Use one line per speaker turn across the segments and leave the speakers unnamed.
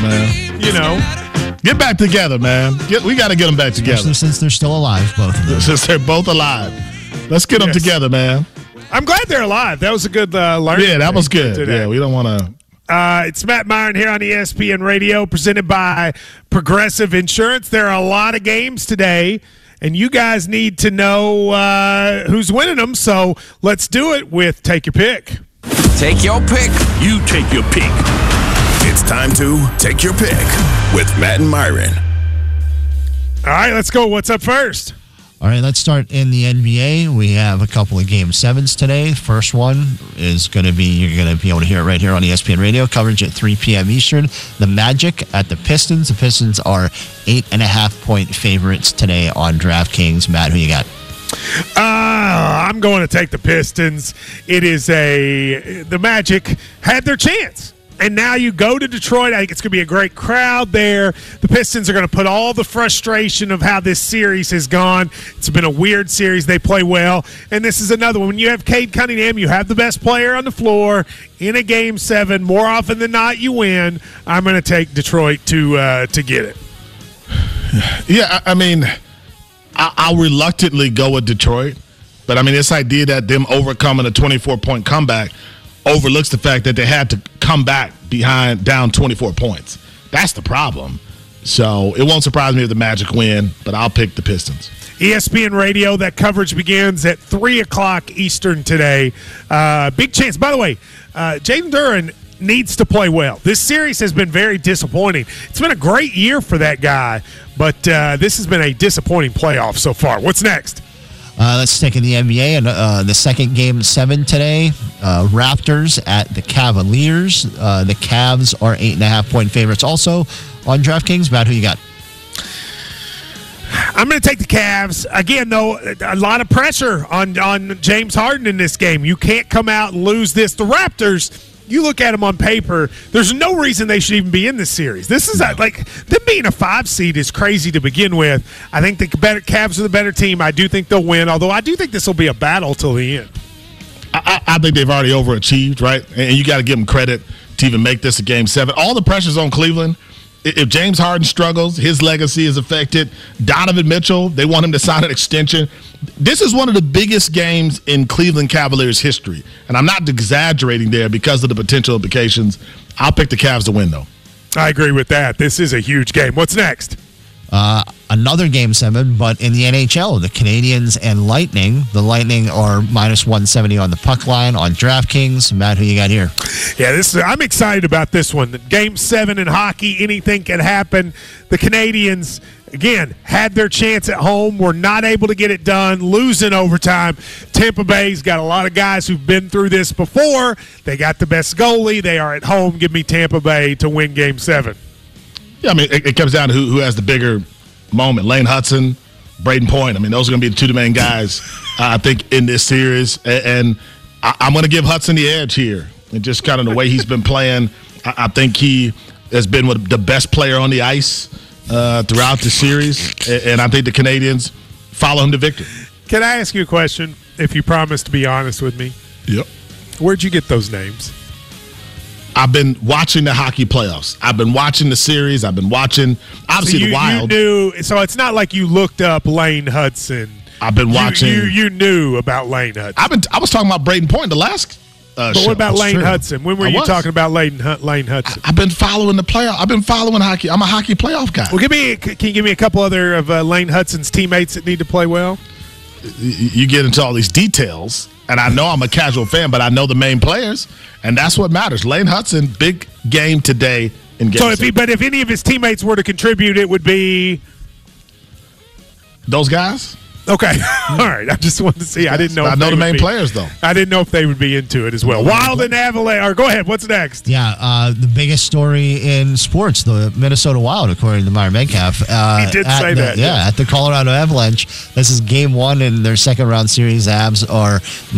man.
You know.
Get back together, man. We got to get them back together.
Especially since they're still alive, both of them.
Since they're both alive. Let's get them together, man.
I'm glad they're alive. That was a good learning.
Yeah, that was good.
Today.
Yeah, we don't want to.
It's Matt Myron here on ESPN Radio, presented by Progressive Insurance. There are a lot of games today, and you guys need to know who's winning them. So let's do it with Take Your Pick.
Take your pick.
You take your pick. It's time to Take Your Pick with Matt and Myron.
All right, let's go. What's up first?
All right, let's start in the NBA. We have a couple of Game 7s today. First one is going to be, you're going to be able to hear it right here on ESPN Radio. Coverage at 3 p.m. Eastern. The Magic at the Pistons. The Pistons are 8.5-point favorites today on DraftKings. Matt, who you got?
I'm going to take the Pistons. It is the Magic had their chance. And now you go to Detroit. I think it's going to be a great crowd there. The Pistons are going to put all the frustration of how this series has gone. It's been a weird series. They play well. And this is another one. When you have Cade Cunningham, you have the best player on the floor in a Game 7. More often than not, you win. I'm going to take Detroit to get it.
Yeah, I mean, I'll reluctantly go with Detroit. But, I mean, this idea that them overcoming a 24-point comeback overlooks the fact that they had to come back down 24 points. That's the problem. So it won't surprise me if the Magic win, but I'll pick the Pistons.
ESPN Radio, that coverage begins at 3 o'clock Eastern today. Big chance. By the way, Jalen Duren needs to play well. This series has been very disappointing. It's been a great year for that guy, but this has been a disappointing playoff so far. What's next?
Let's take in the NBA and the second Game 7 today. Raptors at the Cavaliers. The Cavs are 8.5-point favorites also on DraftKings. Matt, who you got?
I'm going to take the Cavs. Again, though, a lot of pressure on James Harden in this game. You can't come out and lose this. The Raptors, you look at them on paper, there's no reason they should even be in this series. This is like them being a 5 seed is crazy to begin with. I think the Cavs are the better team. I do think they'll win, although I do think this will be a battle till the end.
I think they've already overachieved, right? And you got to give them credit to even make this a Game 7. All the pressure's on Cleveland. If James Harden struggles, his legacy is affected. Donovan Mitchell, they want him to sign an extension. This is one of the biggest games in Cleveland Cavaliers history. And I'm not exaggerating there because of the potential implications. I'll pick the Cavs to win, though.
I agree with that. This is a huge game. What's next?
Another Game 7, but in the NHL, the Canadiens and Lightning. The Lightning are -170 on the puck line on DraftKings. Matt, who you got here?
Yeah, I'm excited about this one. Game 7 in hockey, anything can happen. The Canadiens, again, had their chance at home, were not able to get it done, losing overtime. Tampa Bay's got a lot of guys who've been through this before. They got the best goalie. They are at home. Give me Tampa Bay to win Game 7.
Yeah, I mean, it comes down to who has the bigger moment. Lane Hudson, Braden Point. I mean, those are going to be the two main guys, I think, in this series. And I'm going to give Hudson the edge here. And just kind of the way he's been playing, I think he has been the best player on the ice throughout the series. And I think the Canadiens follow him to victory.
Can I ask you a question, if you promise to be honest with me?
Yep.
Where'd you get those names?
I've been watching the hockey playoffs. I've been watching the series. I've been watching, obviously, the Wild.
So it's not like you looked up Lane Hudson.
I've been watching.
You knew about Lane Hudson.
I was talking about Braden Point the last
but
show.
what about Lane Hudson? When were you talking about Lane Hudson?
I've been following the playoff. I've been following hockey. I'm a hockey playoff guy.
Well, can you give me a couple other of Lane Hudson's teammates that need to play well?
You get into all these details, and I know I'm a casual fan, but I know the main players, and that's what matters. Lane Hudson, big game today in Game 7.
But if any of his teammates were to contribute, it would be
those guys.
Okay. All right. I just wanted to see. I didn't know.
I know the main players, though.
I didn't know if they would be into it as well. Wild and Avalanche. Or go ahead. What's next?
Yeah, the biggest story in sports, the Minnesota Wild, according to Myron Metcalf.
He did say that.
Yeah, at the Colorado Avalanche. This is Game 1 in their second-round series. Avs are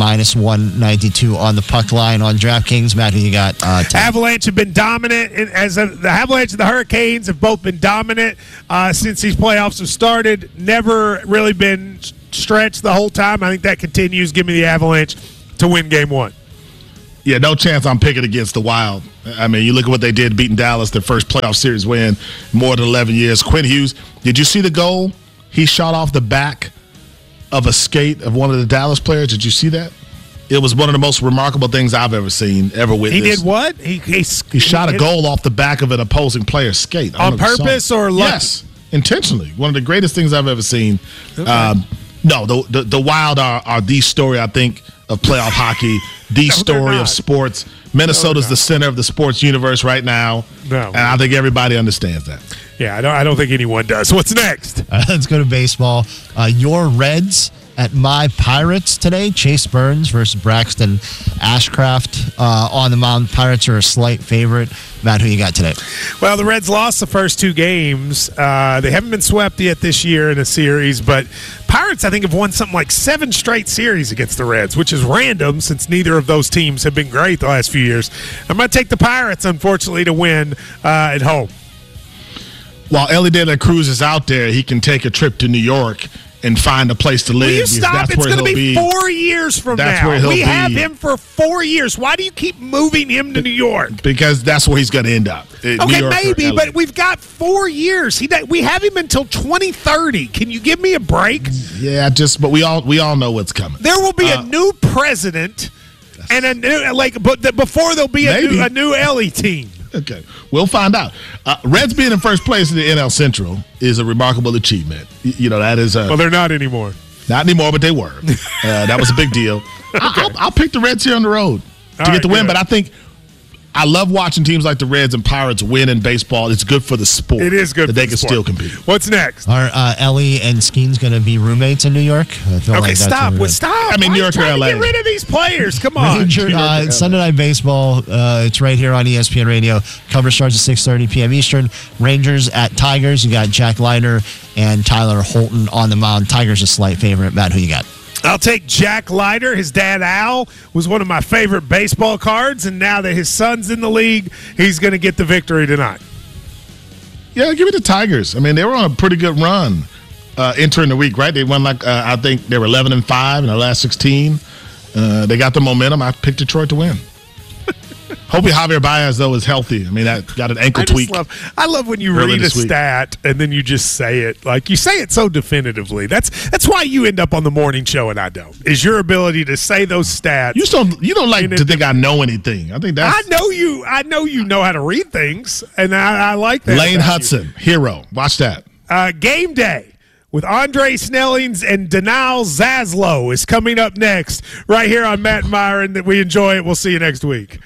-192 on the puck line on DraftKings. Matt, who you got?
Avalanche have been dominant. The Avalanche and the Hurricanes have both been dominant since these playoffs have started. Never really been stretched the whole time. I think that continues. Give me the Avalanche to win Game 1.
Yeah, no chance I'm picking against the Wild. I mean, you look at what they did beating Dallas, their first playoff series win in more than 11 years. Quinn Hughes, did you see the goal? He shot off the back of a skate of one of the Dallas players. Did you see that? It was one of the most remarkable things I've ever seen, ever witnessed.
He did what? He
shot a goal off the back of an opposing player's skate.
On purpose or lucky?
Yes, intentionally. One of the greatest things I've ever seen.
Okay.
No, the Wild are the story, I think, of playoff hockey, the story of sports. Minnesota's the center of the sports universe right now, and I think everybody understands that.
Yeah, I don't think anyone does. What's next?
Let's go to baseball. Your Reds at my Pirates today. Chase Burns versus Braxton Ashcraft on the mound. Pirates are a slight favorite. Matt, who you got today?
Well, the Reds lost the first 2 games. They haven't been swept yet this year in a series, but Pirates, I think, have won something like 7 straight series against the Reds, which is random since neither of those teams have been great the last few years. I'm going to take the Pirates, unfortunately, to win at home.
While Ellie De La Cruz is out there, he can take a trip to New York and find a place to live.
Will you stop? It's going to be 4 years from now. We have him for 4 years. Why do you keep moving him to New York?
Because that's where he's going to end up.
Okay, maybe, but we've got 4 years. We have him until 2030. Can you give me a break?
Yeah, but we all know what's coming.
There will be a new president and a new but before there'll be a new Ellie team.
Okay, we'll find out. Reds being in first place in the NL Central is a remarkable achievement. That is
well, they're not anymore.
Not anymore, but they were. That was a big deal. I'll pick the Reds here on the road to get the win, but I think I love watching teams like the Reds and Pirates win in baseball. It's good for the sport.
It is good
that
for
they
the
can
sport.
still compete.
What's next?
Are Ellie and Skeen's going to be roommates in New York?
Okay, stop. Stop.
I mean, New York or LA.
Get rid of these players. Come on.
Sunday Night Baseball. It's right here on ESPN Radio. Coverage starts at 6:30 p.m. Eastern. Rangers at Tigers. You got Jack Leiter and Tyler Holton on the mound. Tigers a slight favorite. Matt, who you got?
I'll take Jack Leiter. His dad, Al, was one of my favorite baseball cards, and now that his son's in the league, he's going to get the victory tonight.
Yeah, give me the Tigers. I mean, they were on a pretty good run entering the week, right? They won I think they were 11-5 in the last 16. They got the momentum. I picked Detroit to win. Hopefully Javier Baez, though, is healthy. I mean, that got an ankle tweak.
I love when you read a stat and then you just say it. Like, you say it so definitively. That's why you end up on the morning show and I don't, is your ability to say those stats.
You don't like to think I know anything. I think that's...
I know you know how to read things, and I like that.
Lane Hudson, hero. Watch that.
Game Day with Andre Snellings and Danile Zaslow is coming up next right here on Matt and Myron. That we enjoy it. We'll see you next week.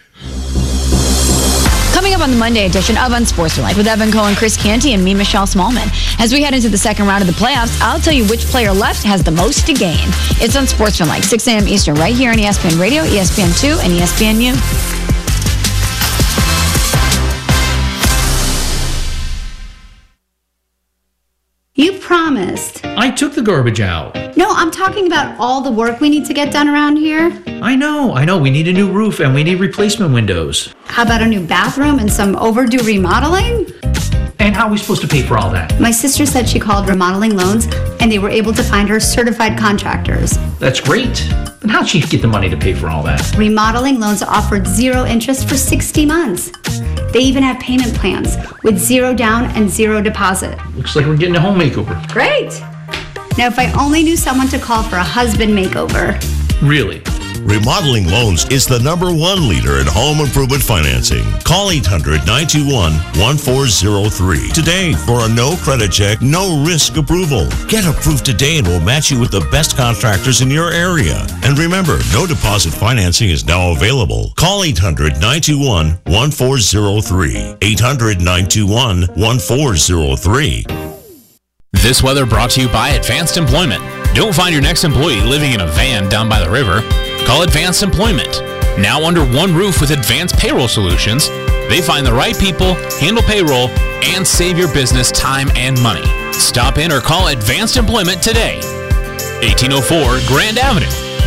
Coming up on the Monday edition of Unsportsmanlike with Evan Cohen, Chris Canty, and me, Michelle Smallman. As we head into the second round of the playoffs, I'll tell you which player left has the most to gain. It's Unsportsmanlike, 6 a.m. Eastern, right here on ESPN Radio, ESPN2, and ESPNU.
You promised.
I took the garbage out.
No, I'm talking about all the work we need to get done around here.
I know. We need a new roof and we need replacement windows.
How about a new bathroom and some overdue remodeling?
And how are we supposed to pay for all that?
My sister said she called Remodeling Loans and they were able to find her certified contractors.
That's great. But how'd she get the money to pay for all that?
Remodeling Loans offered 0 interest for 60 months. They even have payment plans with 0 down and 0 deposit.
Looks like we're getting a home makeover.
Great. Now, if I only knew someone to call for a husband makeover.
Really?
Remodeling Loans is the #1 leader in home improvement financing. Call 800-921-1403 today for a no credit check, no risk approval. Get approved today and we'll match you with the best contractors in your area. And remember, no deposit financing is now available. Call 800-921-1403. 800-921-1403.
This weather brought to you by Advanced Employment. Don't find your next employee living in a van down by the river. Call Advanced Employment. Now under one roof with Advanced Payroll Solutions, they find the right people, handle payroll, and save your business time and money. Stop in or call Advanced Employment today. 1804 Grand Avenue.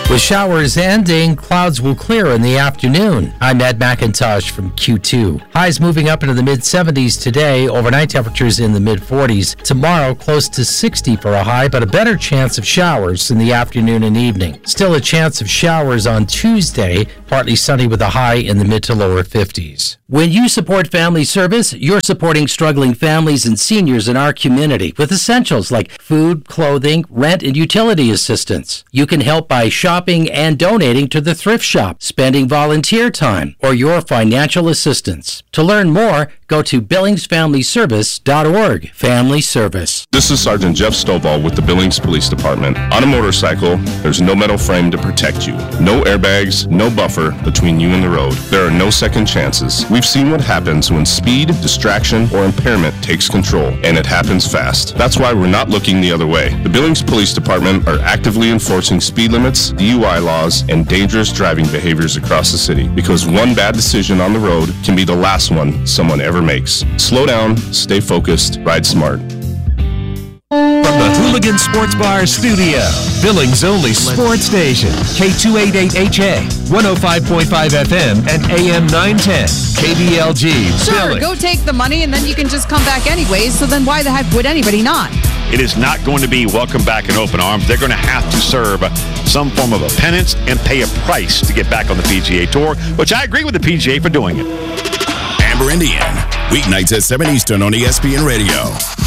With showers ending, clouds will clear in the afternoon. I'm Ed McIntosh from Q2. Highs moving up into the mid-70s today. Overnight temperatures in the mid-40s. Tomorrow, close to 60 for a high, but a better chance of showers in the afternoon and evening. Still a chance of showers on Tuesday, partly sunny with a high in the mid to lower 50s. When you support Family Service, you're supporting struggling families and seniors in our community with essentials like food, clothing, rent, and utility assistance. You can help by shopping and donating to the thrift shop, spending volunteer time, or your financial assistance. To learn more, go to BillingsFamilyService.org. Family Service.
This is Sergeant Jeff Stovall with the Billings Police Department. On a motorcycle, there's no metal frame to protect you, no airbags, no buffer between you and the road. There are no second chances. We've seen what happens when speed, distraction, or impairment takes control, and it happens fast. That's why we're not looking the other way. The Billings Police Department are actively enforcing speed limits, DUI laws, and dangerous driving behaviors across the city, because one bad decision on the road can be the last one someone ever makes. Slow down, stay focused, ride smart.
From the Hooligan Sports Bar studio, Billings' only sports station, K288HA, 105.5 FM, and AM 910, KBLG.
Sure,
Billings.
go take the money and then you can just come back anyways, so then why the heck would anybody not?
It is not going to be welcome back in open arms. They're going to have to serve some form of a penance and pay a price to get back on the PGA Tour, which I agree with the PGA for doing it.
Amber Indian, weeknights at 7 Eastern on ESPN Radio.